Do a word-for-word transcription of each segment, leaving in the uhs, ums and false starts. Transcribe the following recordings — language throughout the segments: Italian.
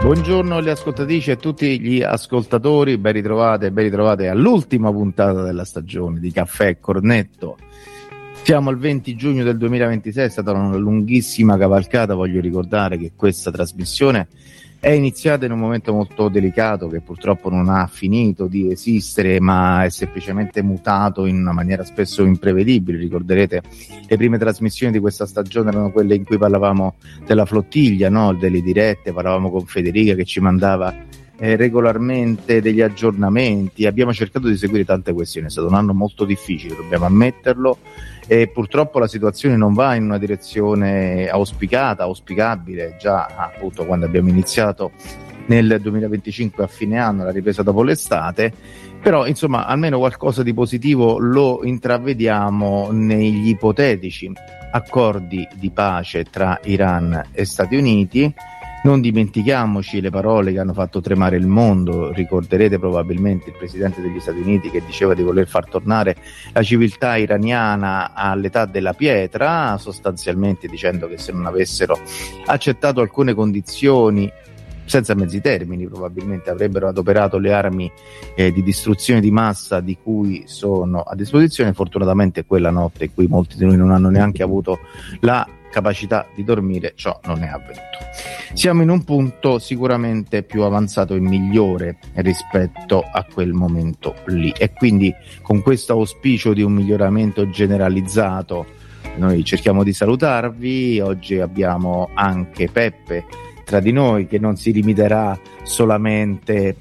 Buongiorno alle ascoltatrici e a tutti gli ascoltatori, ben ritrovate, ben ritrovate all'ultima puntata della stagione di Caffè e Cornetto. Siamo al venti giugno del duemilaventisei, è stata una lunghissima cavalcata. Voglio ricordare che questa trasmissione è iniziata in un momento molto delicato che purtroppo non ha finito di esistere, ma è semplicemente mutato in una maniera spesso imprevedibile. Ricorderete, le prime trasmissioni di questa stagione erano quelle in cui parlavamo della flottiglia, no? Delle dirette, parlavamo con Federica che ci mandava eh, regolarmente degli aggiornamenti. Abbiamo cercato di seguire tante questioni, è stato un anno molto difficile, dobbiamo ammetterlo, e purtroppo la situazione non va in una direzione auspicata, auspicabile. Già appunto quando abbiamo iniziato nel duemilaventicinque a fine anno, la ripresa dopo l'estate, però insomma almeno qualcosa di positivo lo intravediamo negli ipotetici accordi di pace tra Iran e Stati Uniti. Non dimentichiamoci le parole che hanno fatto tremare il mondo. Ricorderete probabilmente il presidente degli Stati Uniti che diceva di voler far tornare la civiltà iraniana all'età della pietra, sostanzialmente dicendo che se non avessero accettato alcune condizioni, senza mezzi termini, probabilmente avrebbero adoperato le armi eh, di distruzione di massa di cui sono a disposizione. Fortunatamente quella notte in cui molti di noi non hanno neanche avuto la capacità di dormire, ciò non è avvenuto. Siamo in un punto sicuramente più avanzato e migliore rispetto a quel momento lì, e quindi con questo auspicio di un miglioramento generalizzato noi cerchiamo di salutarvi. Oggi abbiamo anche Peppe tra di noi, che non si limiterà solamente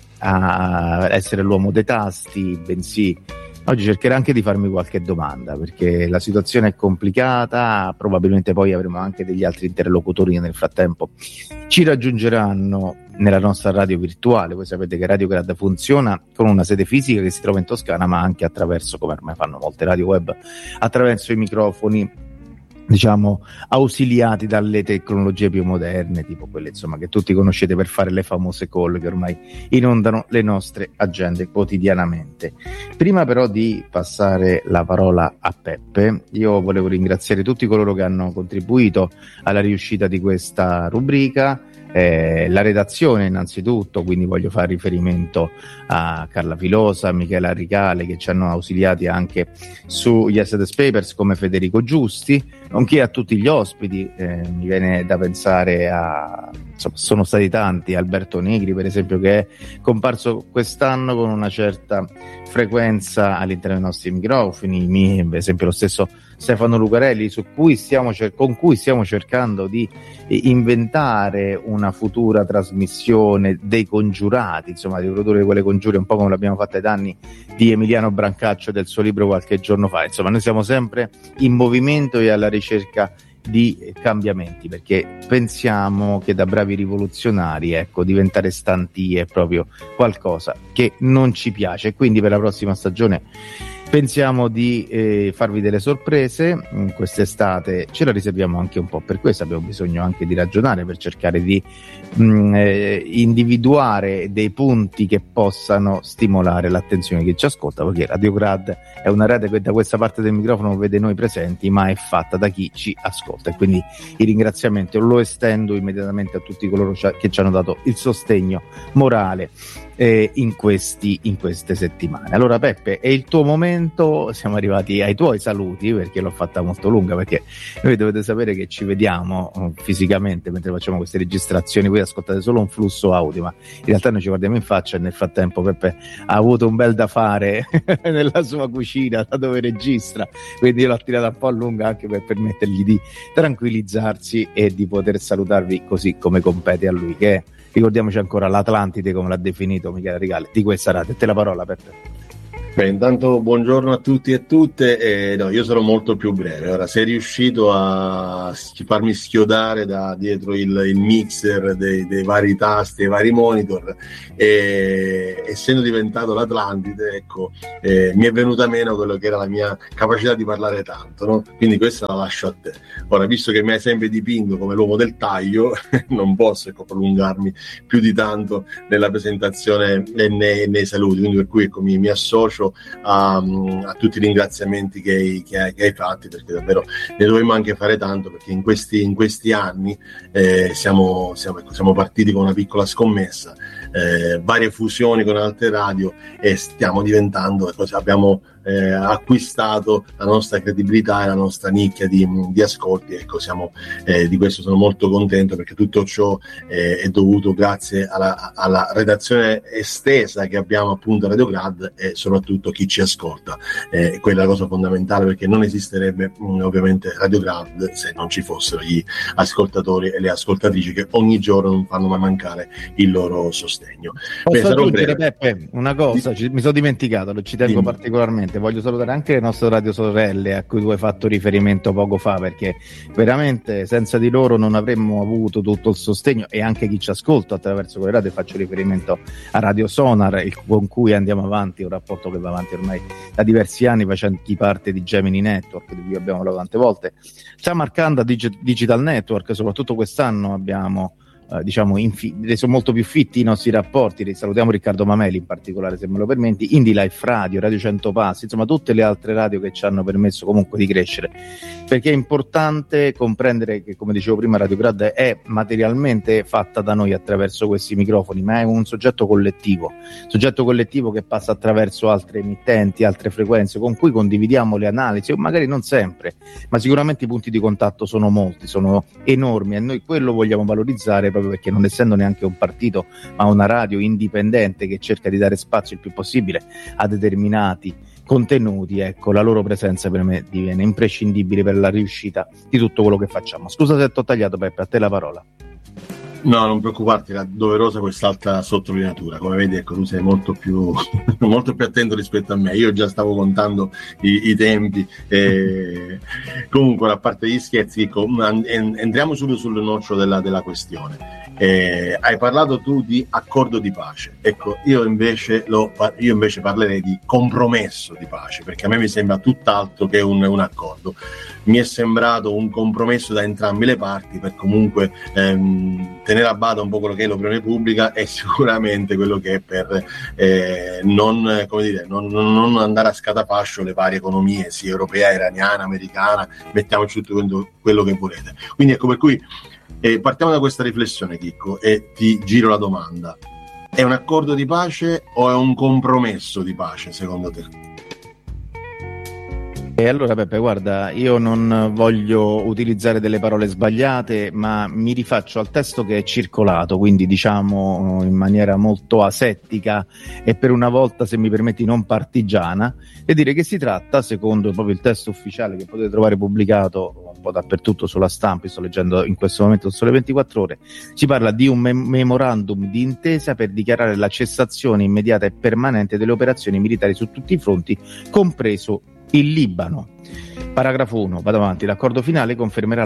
a essere l'uomo dei tasti, bensì oggi cercherà anche di farmi qualche domanda, perché la situazione è complicata. Probabilmente poi avremo anche degli altri interlocutori che nel frattempo ci raggiungeranno nella nostra radio virtuale. Voi sapete che Radiograd funziona con una sede fisica che si trova in Toscana, ma anche attraverso, come ormai fanno molte radio web, attraverso i microfoni diciamo ausiliati dalle tecnologie più moderne, tipo quelle insomma che tutti conoscete per fare le famose call che ormai inondano le nostre agende quotidianamente. Prima però di passare la parola a Peppe, io volevo ringraziare tutti coloro che hanno contribuito alla riuscita di questa rubrica. Eh, la redazione innanzitutto, quindi voglio fare riferimento a Carla Filosa, Michela Ricale, che ci hanno ausiliati anche su Yesterday's Papers, come Federico Giusti, nonché a tutti gli ospiti. Eh, mi viene da pensare a, insomma, sono stati tanti, Alberto Negri per esempio, che è comparso quest'anno con una certa frequenza all'interno dei nostri microfoni, mi, per esempio lo stesso Stefano Lucarelli, su cui stiamo cer- con cui stiamo cercando di eh, inventare una futura trasmissione dei congiurati, insomma di produrre quelle congiure un po' come l'abbiamo fatta ai danni di Emiliano Brancaccio del suo libro qualche giorno fa. Insomma, noi siamo sempre in movimento e alla ricerca di cambiamenti, perché pensiamo che da bravi rivoluzionari, ecco, diventare stanti è proprio qualcosa che non ci piace. Quindi per la prossima stagione pensiamo di eh, farvi delle sorprese. In quest'estate ce la riserviamo anche un po' per questo, abbiamo bisogno anche di ragionare per cercare di mh, eh, individuare dei punti che possano stimolare l'attenzione di chi ci ascolta, perché Radiograd è una rete che da questa parte del microfono vede noi presenti, ma è fatta da chi ci ascolta, e quindi il ringraziamento lo estendo immediatamente a tutti coloro che ci hanno dato il sostegno morale eh, in questi in queste settimane. Allora Peppe, è il tuo momento, siamo arrivati ai tuoi saluti, perché l'ho fatta molto lunga, perché noi dovete sapere che ci vediamo uh, fisicamente mentre facciamo queste registrazioni, voi ascoltate solo un flusso audio, ma in realtà noi ci guardiamo in faccia, e nel frattempo Peppe ha avuto un bel da fare nella sua cucina da dove registra, quindi io l'ho tirata un po' a lunga anche per permettergli di tranquillizzarsi e di poter salutarvi così come compete a lui, che è, ricordiamoci ancora, l'Atlantide, come l'ha definito Michele Rigale, di questa radio. E te la parola, Peppe. Beh, intanto buongiorno a tutti e tutte. Eh, no, io sarò molto più breve. Ora, sei riuscito a farmi schiodare da dietro il, il mixer dei, dei vari tasti, dei vari monitor, e essendo diventato l'Atlantide, ecco, eh, mi è venuta meno quello che era la mia capacità di parlare tanto, no? Quindi questa la lascio a te. Ora, visto che mi hai sempre dipinto come l'uomo del taglio, non posso, ecco, prolungarmi più di tanto nella presentazione e nei, nei saluti, quindi per cui, ecco, mi, mi associo davvero a, a tutti i ringraziamenti che hai, che, hai, che hai fatti, perché davvero ne dovremmo anche fare tanto, perché in questi, in questi anni eh, siamo, siamo, ecco, siamo partiti con una piccola scommessa, eh, varie fusioni con altre radio, e stiamo diventando, ecco, abbiamo eh, acquistato la nostra credibilità e la nostra nicchia di, di ascolti. Ecco, siamo, eh, di questo sono molto contento, perché tutto ciò eh, è dovuto grazie alla, alla redazione estesa che abbiamo appunto a Radiograd, e soprattutto chi ci ascolta. Eh, quella è la cosa fondamentale, perché non esisterebbe mh, ovviamente Radiograd se non ci fossero gli ascoltatori e le ascoltatrici che ogni giorno non fanno mai mancare il loro sostegno. Posso aggiungere, Peppe, una cosa, ci, mi sono dimenticato, lo ci tengo Dimmi. particolarmente. Voglio salutare anche le nostre radio sorelle a cui tu hai fatto riferimento poco fa, perché veramente senza di loro non avremmo avuto tutto il sostegno, e anche chi ci ascolta attraverso quelle radio. Faccio riferimento a Radio Sonar, il, con cui andiamo avanti, un rapporto che va avanti ormai da diversi anni, facendo parte di Gemini Network, di cui abbiamo parlato tante volte. Samarcanda Digi- Digital Network, soprattutto quest'anno abbiamo Uh, diciamo infi- reso molto più fitti i nostri rapporti. Salutiamo Riccardo Mameli in particolare, se me lo permetti, Indie Life Radio, Radio cento Passi, insomma tutte le altre radio che ci hanno permesso comunque di crescere, perché è importante comprendere che, come dicevo prima, Radiograd è materialmente fatta da noi attraverso questi microfoni, ma è un soggetto collettivo soggetto collettivo che passa attraverso altre emittenti, altre frequenze, con cui condividiamo le analisi, o magari non sempre, ma sicuramente i punti di contatto sono molti, sono enormi, e noi quello vogliamo valorizzare, proprio perché, non essendo neanche un partito ma una radio indipendente che cerca di dare spazio il più possibile a determinati contenuti, ecco, la loro presenza per me diviene imprescindibile per la riuscita di tutto quello che facciamo. Scusa se t'ho tagliato, Peppe, a te la parola. No, non preoccuparti, era doverosa quest'altra sottolineatura. Come vedi, ecco, tu sei molto più molto più attento rispetto a me. Io già stavo contando i, i tempi. E... Comunque, a parte gli scherzi, ecco, entriamo subito sul nocciolo della, della questione. Eh, hai parlato tu di accordo di pace. Ecco, io invece, lo, io invece parlerei di compromesso di pace, perché a me mi sembra tutt'altro che un, un accordo. Mi è sembrato un compromesso da entrambe le parti, per comunque ehm, tenere a bada un po' quello che è l'opinione pubblica, e sicuramente quello che è per eh, non, come dire, non, non andare a scatafascio le varie economie, sia europea, iraniana, americana, mettiamoci tutto quello, quello che volete. Quindi ecco, per cui eh, partiamo da questa riflessione, Chicco, e ti giro la domanda: è un accordo di pace o è un compromesso di pace secondo te? E allora, Peppe, guarda, io non voglio utilizzare delle parole sbagliate, ma mi rifaccio al testo che è circolato, quindi diciamo in maniera molto asettica e per una volta, se mi permetti, non partigiana, e dire che si tratta, secondo proprio il testo ufficiale che potete trovare pubblicato un po' dappertutto sulla stampa, sto leggendo in questo momento Sole ventiquattro Ore, si parla di un mem- memorandum di intesa per dichiarare la cessazione immediata e permanente delle operazioni militari su tutti i fronti, compreso il Libano. Paragrafo uno, vado avanti. L'accordo finale confermerà